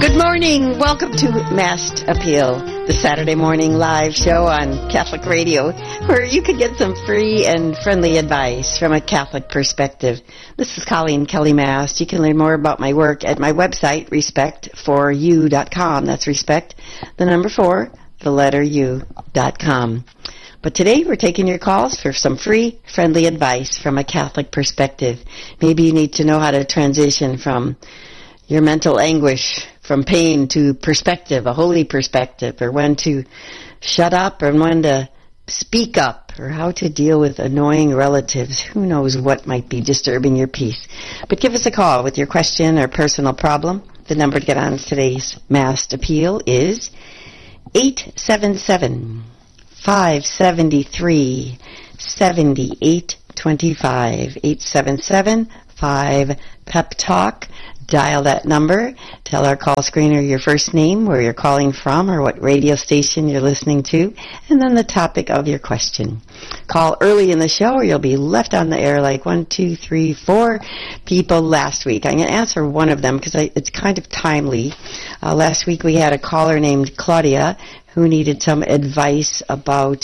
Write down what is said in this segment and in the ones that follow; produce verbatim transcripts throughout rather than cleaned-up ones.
Good morning. Welcome to Masked Appeal, the Saturday morning live show on Catholic Radio, where you can get some free and friendly advice from a Catholic perspective. This is Colleen Kelly Mast. You can learn more about my work at my website, respect for you dot com. That's respect, the number four, the letter U dot com. But today we're taking your calls for some free, friendly advice from a Catholic perspective. Maybe you need to know how to transition from your mental anguish, from pain to perspective, a holy perspective, or when to shut up and when to speak up, or how to deal with annoying relatives. Who knows what might be disturbing your peace. But give us a call with your question or personal problem. The number to get on today's Masked Appeal is eight seven seven, five seven three, seven eight two five. eight seven seven, five, P E P talk. Dial that number. Tell our call screener your first name, where you're calling from, or what radio station you're listening to, and then the topic of your question. Call early in the show or you'll be left on the air like one, two, three, four people last week. I'm going to answer one of them because it's kind of timely. Uh, last week we had a caller named Claudia who needed some advice about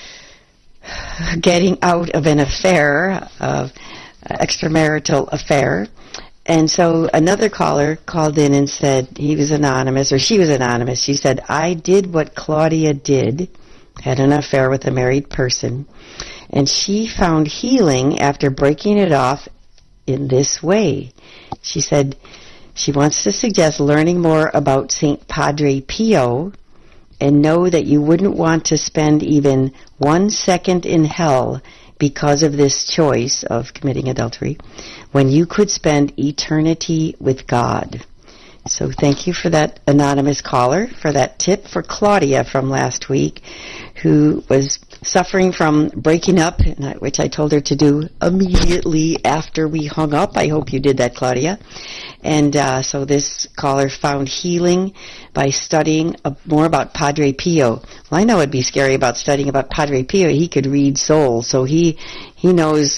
getting out of an affair, of uh, extramarital affair. And so another caller called in and said, he was anonymous, or she was anonymous. She said, I did what Claudia did, had an affair with a married person, and she found healing after breaking it off in this way. She said she wants to suggest learning more about Saint Padre Pio, and know that you wouldn't want to spend even one second in hell because of this choice of committing adultery, when you could spend eternity with God. So thank you for that anonymous caller, for that tip for Claudia from last week, who was suffering from breaking up, which I told her to do immediately after we hung up. I hope you did that, Claudia. And uh, so this caller found healing by studying uh, more about Padre Pio. Well, I know it'd be scary about studying about Padre Pio. He could read souls, so he he knows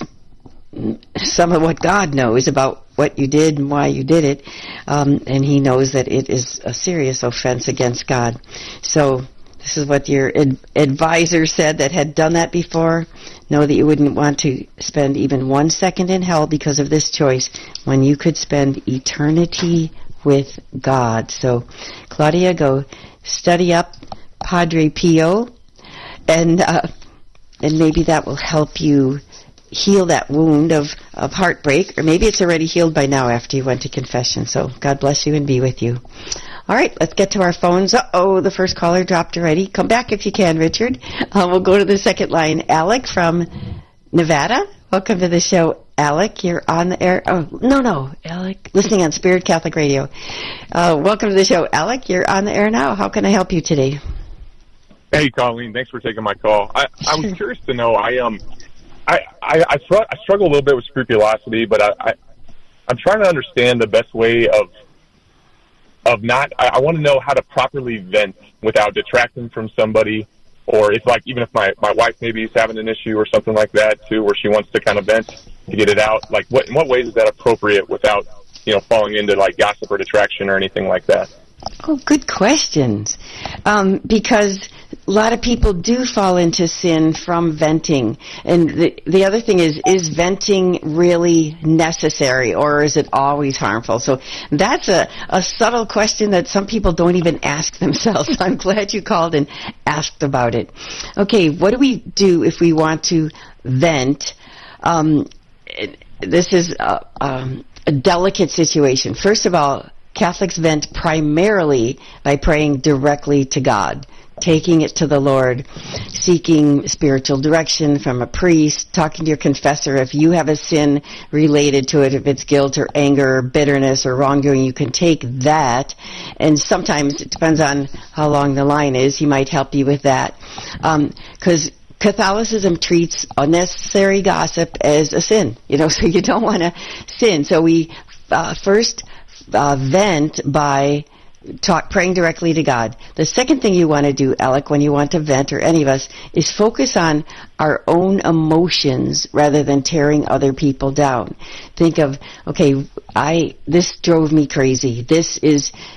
some of what God knows about what you did and why you did it, um, and he knows that it is a serious offense against God. So this is what your ad- advisor said that had done that before. Know that you wouldn't want to spend even one second in hell because of this choice, when you could spend eternity with God. So, Claudia, go study up Padre Pio, and uh, and maybe that will help you heal that wound of, of heartbreak, or maybe it's already healed by now after you went to confession. So God bless you and be with you. All right, let's get to our phones. Uh-oh, the first caller dropped already. Come back if you can, Richard. Uh, we'll go to the second line. Alec from Nevada. Welcome to the show, Alec. You're on the air. Oh, no, no, Alec. Listening on Spirit Catholic Radio. Uh, welcome to the show, Alec. You're on the air now. How can I help you today? Hey, Colleen. Thanks for taking my call. I, I was curious to know, I um, I, I, I, str- I struggle a little bit with scrupulosity, but I, I, I'm trying to understand the best way of of not, I, I want to know how to properly vent without detracting from somebody, or if, like, even if my, my wife maybe is having an issue or something like that, too, where she wants to kind of vent to get it out. Like, what in what ways is that appropriate without, you know, falling into, like, gossip or detraction or anything like that? Oh, good questions. Um, because a lot of people do fall into sin from venting. And the, the other thing is, is venting really necessary, or is it always harmful? So that's a, a subtle question that some people don't even ask themselves. I'm glad you called and asked about it. Okay, what do we do if we want to vent? Um, this is a, um, a delicate situation. First of all, Catholics vent primarily by praying directly to God, taking it to the Lord, seeking spiritual direction from a priest, talking to your confessor. If you have a sin related to it, if it's guilt or anger or bitterness or wrongdoing, you can take that. And sometimes it depends on how long the line is. He might help you with that. Because um, Catholicism treats unnecessary gossip as a sin, you know, so you don't want to sin. So we uh, first Uh, vent by talk, praying directly to God. The second thing you want to do, Alec, when you want to vent, or any of us, is focus on our own emotions rather than tearing other people down. Think of, okay, I this drove me crazy. This is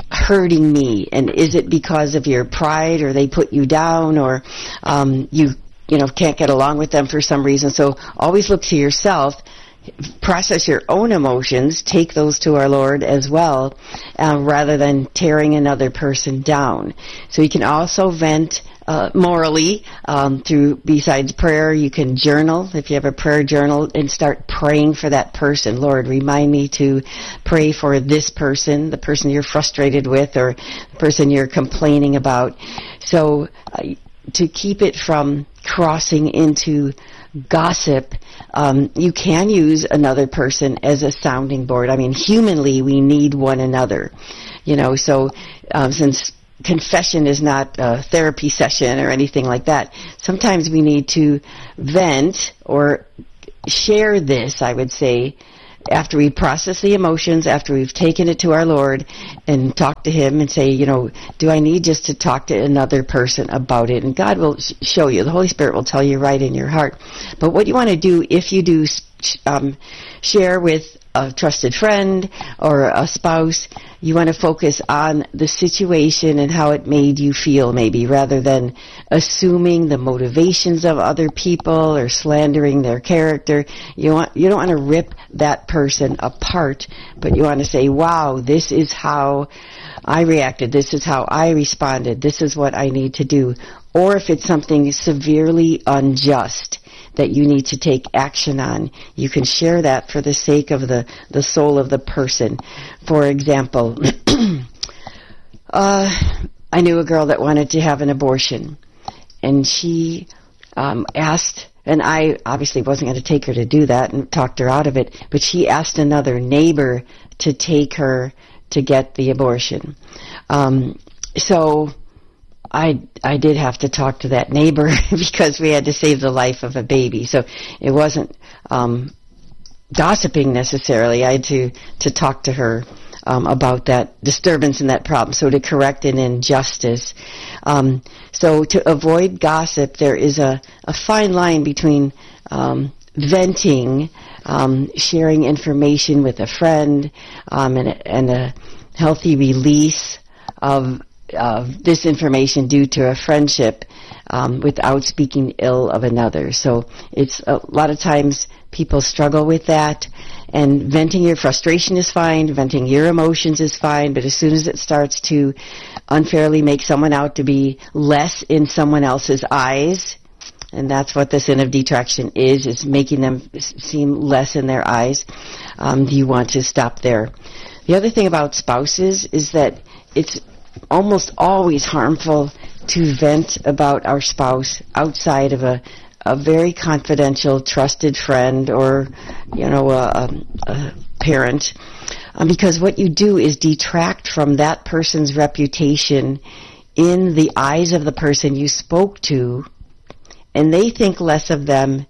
hurting me? And is it because of your pride, or they put you down, or um, you you know can't get along with them for some reason? So always look to yourself. Process your own emotions, take those to our Lord as well, uh, rather than tearing another person down. So you can also vent uh, morally um, through, besides prayer, you can journal. If you have a prayer journal, and start praying for that person. Lord, remind me to pray for this person, the person you're frustrated with, or the person you're complaining about. So uh, to keep it from crossing into gossip, um, you can use another person as a sounding board. I mean, humanly, we need one another, you know, so um, since confession is not a therapy session or anything like that, sometimes we need to vent or share this, I would say, after we process the emotions, after we've taken it to our Lord and talk to Him and say, you know, do I need just to talk to another person about it? And God will sh- show you. The Holy Spirit will tell you right in your heart. But what you want to do, if you do um, share with a trusted friend or a spouse, you want to focus on the situation and how it made you feel, maybe, rather than assuming the motivations of other people or slandering their character. You want you don't want to rip that person apart, but you want to say, wow, this is how I reacted, this is how I responded, this is what I need to do. Or if it's something severely unjust that you need to take action on, you can share that for the sake of the, the soul of the person. For example, uh, I knew a girl that wanted to have an abortion, and she um, asked, and I obviously wasn't going to take her to do that and talked her out of it, but she asked another neighbor to take her to get the abortion. Um, so I I did have to talk to that neighbor because we had to save the life of a baby. So it wasn't um, gossiping necessarily. I had to, to talk to her um, about that disturbance and that problem, so to correct an injustice. Um, so to avoid gossip, there is a, a fine line between um, venting, um, sharing information with a friend, um, and, a, and a healthy release of of this information due to a friendship, um, without speaking ill of another. So it's a lot of times people struggle with that, and venting your frustration is fine, venting your emotions is fine, but as soon as it starts to unfairly make someone out to be less in someone else's eyes, and that's what the sin of detraction is, is making them seem less in their eyes, um, you want to stop there. The other thing about spouses is that it's almost always harmful to vent about our spouse outside of a, a very confidential, trusted friend or, you know, a, a parent, um, because what you do is detract from that person's reputation in the eyes of the person you spoke to, and they think less of them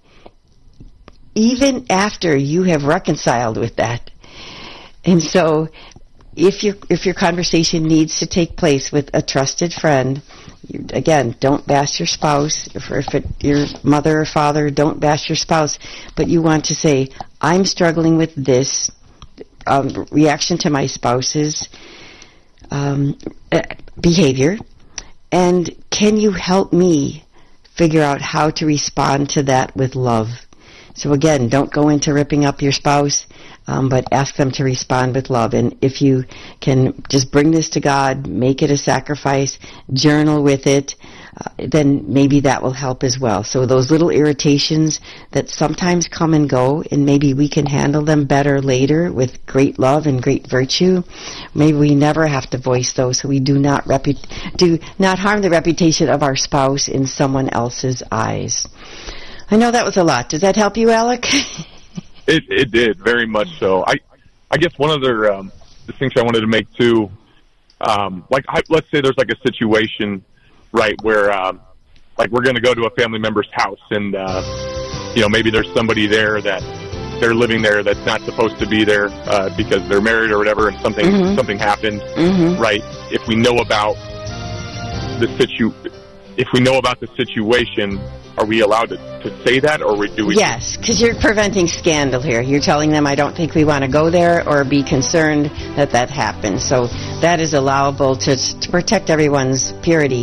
even after you have reconciled with that. And so If your if your conversation needs to take place with a trusted friend, you, again, don't bash your spouse. If, if it, your mother or father, don't bash your spouse. But you want to say, I'm struggling with this um, reaction to my spouse's um, behavior, and can you help me figure out how to respond to that with love? So again, don't go into ripping up your spouse, um, but ask them to respond with love. And if you can just bring this to God, make it a sacrifice, journal with it, uh, then maybe that will help as well. So those little irritations that sometimes come and go, and maybe we can handle them better later with great love and great virtue. Maybe we never have to voice those, so we do not repu- do not harm the reputation of our spouse in someone else's eyes. I know that was a lot. Does that help you, Alec? It it did, very much so. I I guess one other um, distinction I wanted to make too, um, like I, let's say there's like a situation, right, where um, like we're going to go to a family member's house, and uh, you know maybe there's somebody there that they're living there that's not supposed to be there uh, because they're married or whatever, and something mm-hmm. something happened, mm-hmm. right? If we know about the situ, if we know about the situation, are we allowed to, to say that, or do we? Yes, because you're preventing scandal here. You're telling them, I don't think we want to go there or be concerned that that happens. So that is allowable to, to protect everyone's purity.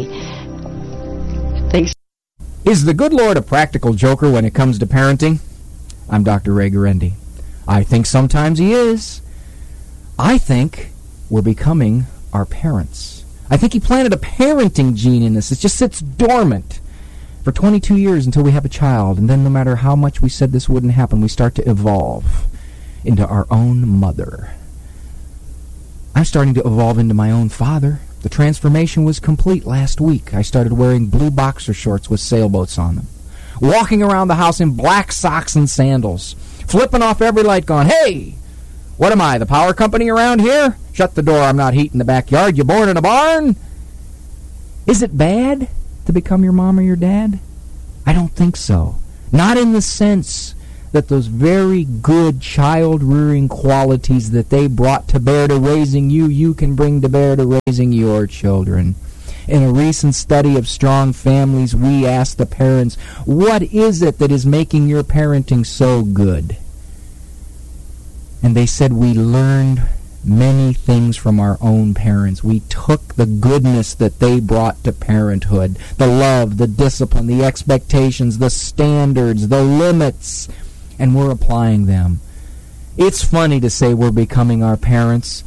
Thanks. Is the good Lord a practical joker when it comes to parenting? I'm Doctor Ray Guarendi. I think sometimes he is. I think we're becoming our parents. I think he planted a parenting gene in us. It just sits dormant for twenty-two years until we have a child, and then no matter how much we said this wouldn't happen, we start to evolve into our own mother. I'm starting to evolve into my own father. The transformation was complete last week. I started wearing blue boxer shorts with sailboats on them, walking around the house in black socks and sandals, flipping off every light going, hey, what am I, the power company around here? Shut the door, I'm not heating the backyard. You born in a barn? Is it bad to become your mom or your dad? I don't think so. Not in the sense that those very good child-rearing qualities that they brought to bear to raising you, you can bring to bear to raising your children. In a recent study of strong families, we asked the parents, what is it that is making your parenting so good? And they said, we learned many things from our own parents. We took the goodness that they brought to parenthood, the love, the discipline, the expectations, the standards, the limits, and we're applying them. It's funny to say we're becoming our parents,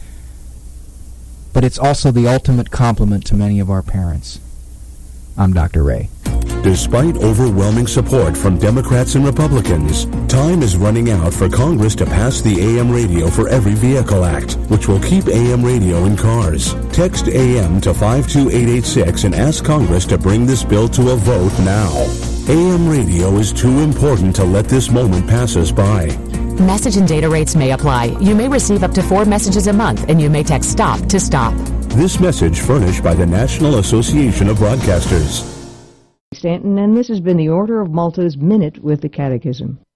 but it's also the ultimate compliment to many of our parents. I'm Doctor Ray. Despite overwhelming support from Democrats and Republicans, time is running out for Congress to pass the A M Radio for Every Vehicle Act, which will keep A M radio in cars. Text A M to five two eight eight six and ask Congress to bring this bill to a vote now. A M radio is too important to let this moment pass us by. Message and data rates may apply. You may receive up to four messages a month, and you may text STOP to stop. This message furnished by the National Association of Broadcasters. Stanton, and this has been the Order of Malta's Minute with the Catechism.